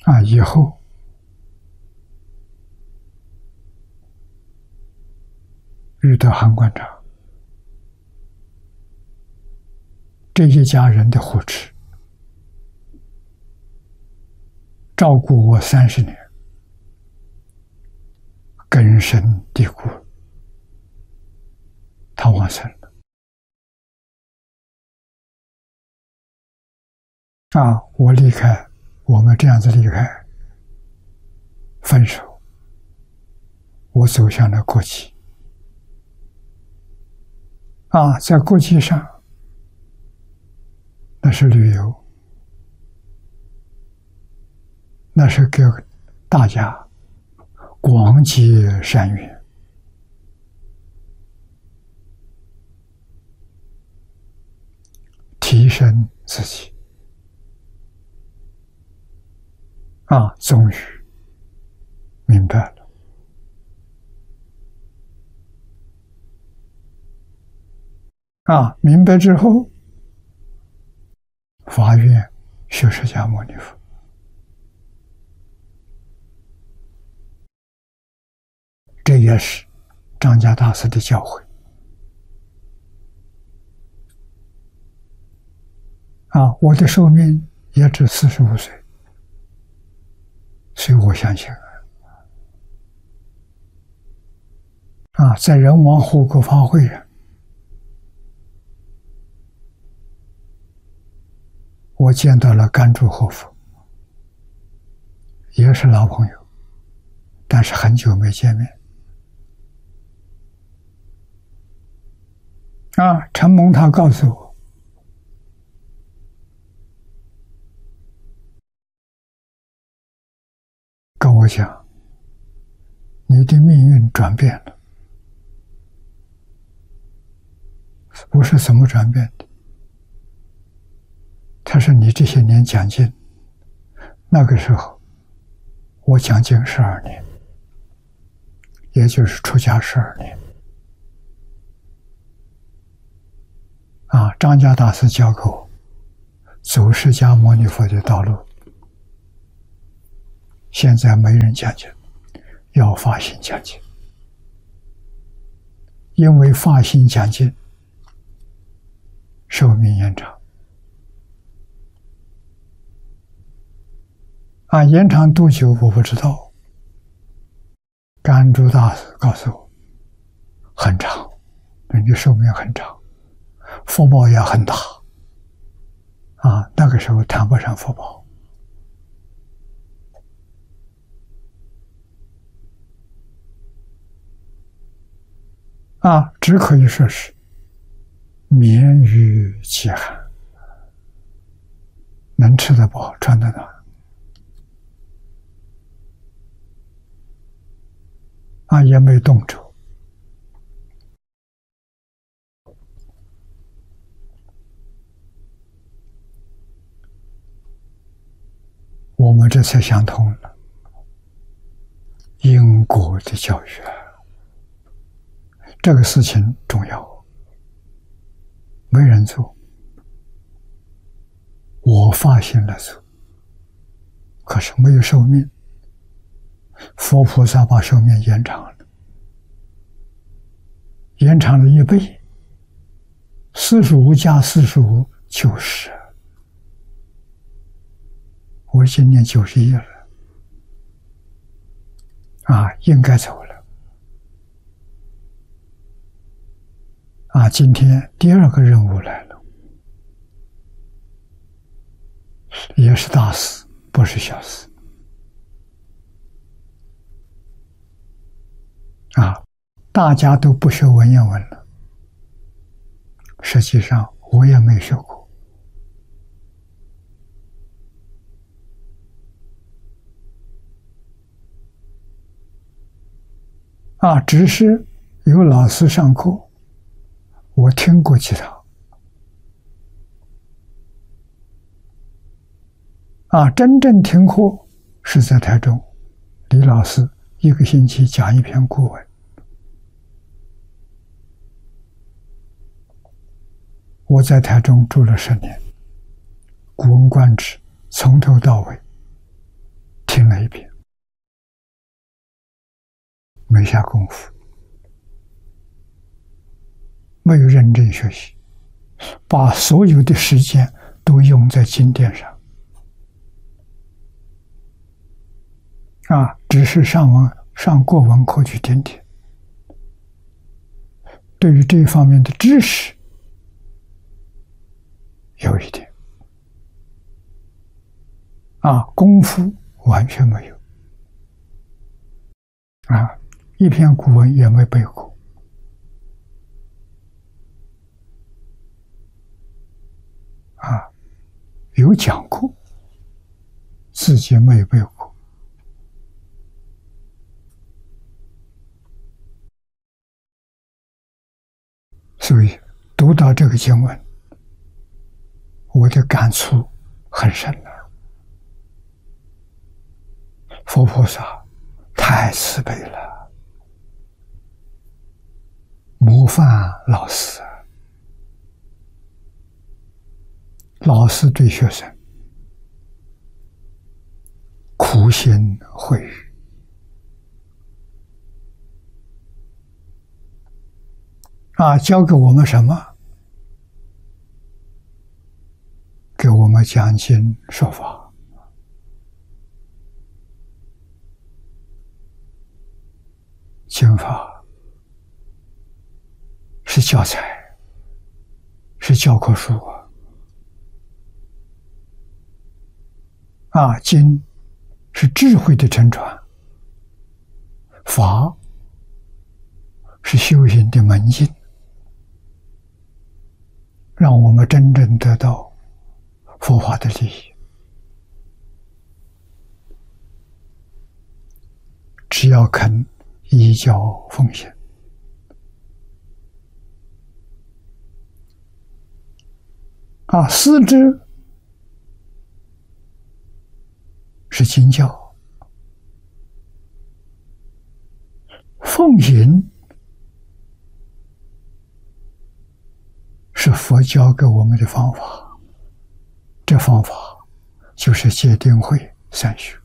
以后遇到韩馆长这一家人的护持，照顾我30年，根深蒂固。他往生了。我离开，我们这样子离开，分手，我走向了国际。在国际上，那是旅游，那是给大家广结善缘，提升自己。终于明白了。明白之后，发愿学释迦牟尼佛。这也是张家大师的教诲。我的寿命也只45岁，所以我相信在人王护国法会上，我见到了甘珠活佛，也是老朋友，但是很久没见面。陈蒙他告诉我，跟我讲，你的命运转变了。我是怎么转变的？他说你这些年讲经，那个时候我讲经12年，也就是出家12年。张家大师教给我走释迦牟尼佛的道路。现在没人讲经，要发心讲经，因为发心讲经，寿命延长。延长多久我不知道，甘珠大师告诉我，很长，人的寿命很长，福报也很大。那个时候谈不上福报。只可以说是免于饥寒，能吃得饱，穿得暖。也没冻着。我们这才想通了因果的教育这个事情重要，没人做，我发心了做，可是没有寿命。佛菩萨把寿命延长了，延长了1倍，45加45 90，我今年91了，应该走了。今天第2个任务来了，也是大事，不是小事。大家都不学文言文了，实际上我也没学过。只是有老师上课，我听过几堂。真正听课是在台中，李老师1个星期讲1篇古文。我在台中住了10年，《古文观止》从头到尾听了一遍，没下功夫，没有认真学习，把所有的时间都用在经典上，只是上过文课去听听，对于这一方面的知识有一点，功夫完全没有，一篇古文也没背过，有讲过，自己没有背过。所以读到这个经文，我的感触很深了。佛菩萨太慈悲了，模范老师，老师对学生苦心慧育，教给我们什么？给我们讲经说法。经法是教材，是教科书经是智慧的沉传，法是修行的门径，让我们真正得到佛法的利益。只要肯依教奉行，师之是经教，奉行是佛教给我们的方法，这方法就是戒定慧三学。